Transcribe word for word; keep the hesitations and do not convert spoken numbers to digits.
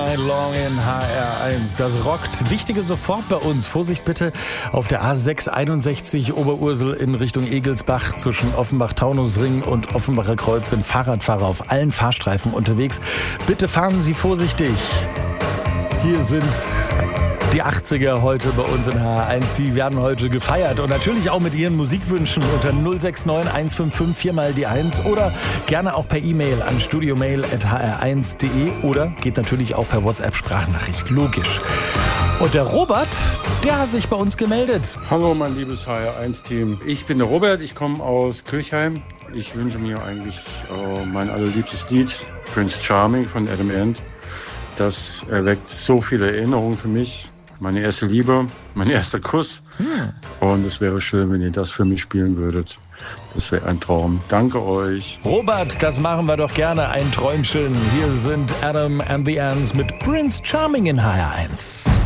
Night Long in H R eins. Das rockt. Wichtige sofort bei uns. Vorsicht bitte auf der A sechs einundsechzig Oberursel in Richtung Egelsbach zwischen Offenbach-Taunusring und Offenbacher Kreuz sind Fahrradfahrer auf allen Fahrstreifen unterwegs. Bitte fahren Sie vorsichtig. Hier sind die achtziger heute bei uns in H R eins. Die werden heute gefeiert und natürlich auch mit Ihren Musikwünschen unter null sechs neun eins fünf fünf vier mal die eins oder gerne auch per E-Mail an studiomail at h r eins punkt d e oder geht natürlich auch per WhatsApp-Sprachnachricht. Logisch. Und der Robert, der hat sich bei uns gemeldet. Hallo mein liebes H R eins Team. Ich bin der Robert, ich komme aus Kirchheim. Ich wünsche mir eigentlich äh, mein allerliebstes Lied, Prince Charming von Adam Ant. Das erweckt so viele Erinnerungen für mich. Meine erste Liebe, mein erster Kuss. Hm. Und es wäre schön, wenn ihr das für mich spielen würdet. Das wäre ein Traum. Danke euch. Robert, das machen wir doch gerne. Ein Träumchen. Hier sind Adam and the Ants mit Prince Charming in H R eins.